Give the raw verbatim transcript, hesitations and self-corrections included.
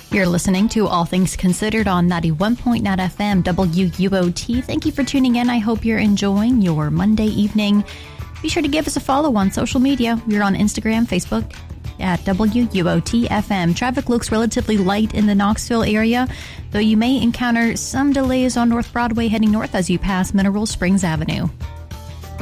You're listening to All Things Considered on ninety-one point nine F M W U O T. Thank you for tuning in. I hope you're enjoying your Monday evening. Be sure to give us a follow on social media. We're on Instagram, Facebook at W U O T F M. Traffic looks relatively light in the Knoxville area, though you may encounter some delays on North Broadway heading north as you pass Mineral Springs Avenue.